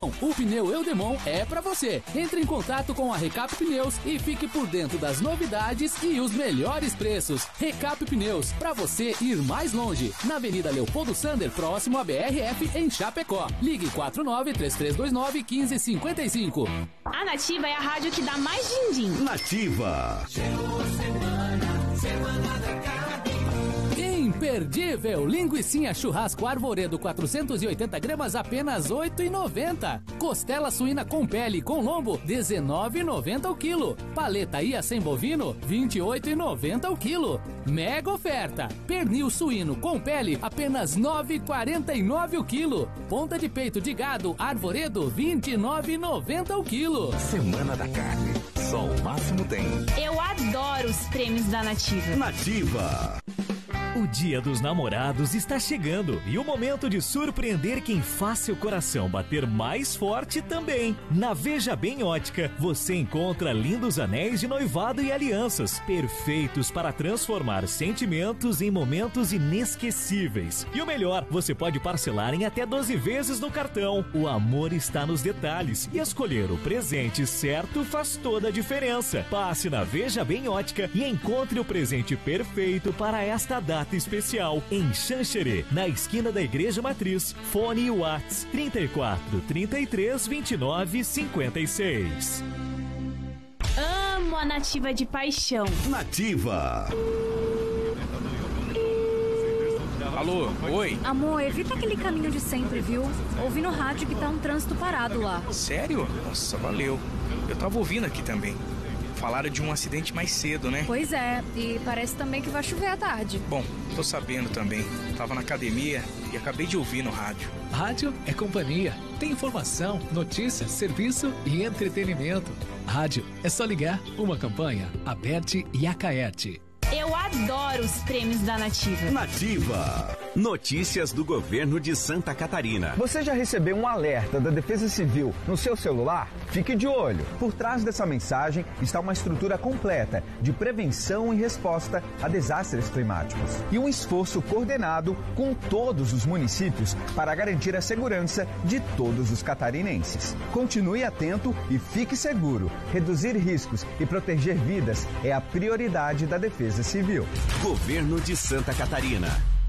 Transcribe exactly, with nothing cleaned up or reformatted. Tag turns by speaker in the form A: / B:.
A: O pneu Eudemon é pra você. Entre em contato com a Recap Pneus e fique por dentro das novidades e os melhores preços. Recap Pneus, pra você ir mais longe. Na Avenida Leopoldo Sander, próximo à B R F, em Chapecó. Ligue quatro nove três três dois nove um cinco cinco cinco.
B: A Nativa é a rádio que dá mais din-din.
C: Nativa.
D: Chegou a semana, semana da carne.
A: Imperdível! Linguicinha churrasco Arvoredo quatrocentos e oitenta gramas, apenas oito reais e noventa centavos. Costela suína com pele com lombo, dezenove reais e noventa centavos o quilo. Paleta ia sem bovino, vinte e oito reais e noventa centavos o quilo. Mega oferta! Pernil suíno com pele, apenas nove reais e quarenta e nove centavos o quilo. Ponta de peito de gado Arvoredo, vinte e nove reais e noventa centavos o quilo.
C: Semana da Carne. Só o máximo tem.
B: Eu adoro os prêmios da Nativa.
C: Nativa.
E: O Dia dos Namorados está chegando e o momento de surpreender quem faz seu coração bater mais forte também. Na Veja Bem Ótica, você encontra lindos anéis de noivado e alianças, perfeitos para transformar sentimentos em momentos inesquecíveis. E o melhor, você pode parcelar em até doze vezes no cartão. O amor está nos detalhes e escolher o presente certo faz toda a diferença. Passe na Veja Bem Ótica e encontre o presente perfeito para esta data especial em Xanxerê, na esquina da Igreja Matriz. Fone e Whats trinta e quatro, trinta e três, vinte e nove, cinquenta e seis.
B: Amo a Nativa de paixão.
C: Nativa.
F: Alô, oi.
G: Amor, evita aquele caminho de sempre, viu? Ouvi no rádio que tá um trânsito parado lá.
F: Sério? Nossa, valeu. Eu tava ouvindo aqui também. Falaram de um acidente mais cedo, né?
G: Pois é, e parece também que vai chover à tarde.
F: Bom, tô sabendo também. Tava na academia e acabei de ouvir no rádio.
H: Rádio é companhia. Tem informação, notícias, serviço e entretenimento. Rádio é só ligar. Uma campanha, Aberte e Acaerte.
B: Eu adoro os prêmios da Nativa.
C: Nativa. Notícias do governo de Santa Catarina.
I: Você já recebeu um alerta da Defesa Civil no seu celular? Fique de olho. Por trás dessa mensagem está uma estrutura completa de prevenção e resposta a desastres climáticos. E um esforço coordenado com todos os municípios para garantir a segurança de todos os catarinenses. Continue atento e fique seguro. Reduzir riscos e proteger vidas é a prioridade da Defesa Civil.
C: Governo de Santa Catarina.